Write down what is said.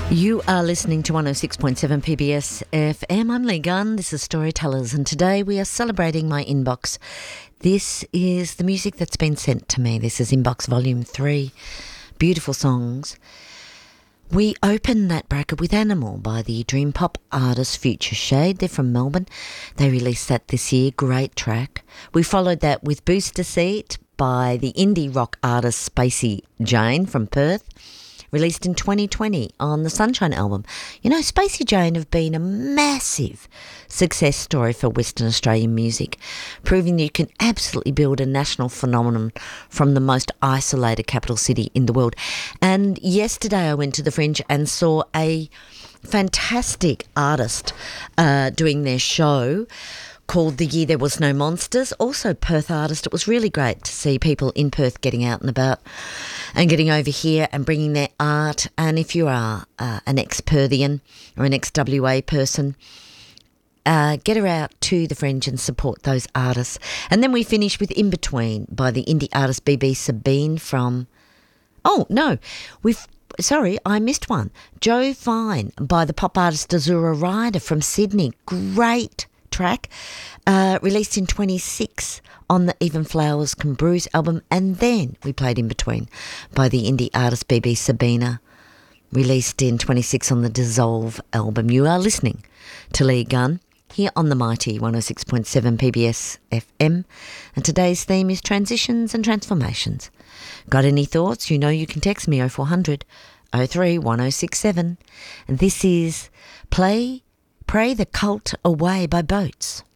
You are listening to 106.7 PBS FM. I'm Lee Gunn. This is Storytellers, and today we are celebrating my inbox. This is the music that's been sent to me. This is Inbox Volume 3. Beautiful songs. We opened that bracket with Animal by the dream pop artist Future Shade. They're from Melbourne. They released that this year. Great track. We followed that with Booster Seat by the indie rock artist Spacey Jane from Perth, released in 2020 on the Sunshine album. You know, Spacey Jane have been a massive success story for Western Australian music, proving that you can absolutely build a national phenomenon from the most isolated capital city in the world. And yesterday I went to the Fringe and saw a fantastic artist doing their show called The Year There Was No Monsters, also Perth artist. It was really great to see people in Perth getting out and about and getting over here and bringing their art. And if you are an ex-Perthian or an ex-WA person, get her out to the Fringe and support those artists. And then we finish with In Between by the indie artist BB Sabine from... Oh, no, Sorry, I missed one. Joe Fine by the pop artist Azura Ryder from Sydney. Great track, released in 26 on the Even Flowers Can Bruise album. And then we played In Between by the indie artist BB Sabina, released in 26 on the Dissolve album. You are listening to Lee Gunn here on the mighty 106.7 PBS FM, and today's theme is transitions and transformations. Got any thoughts? You know you can text me 0400 03 1067. And this is Pray the Cult Away by Boats.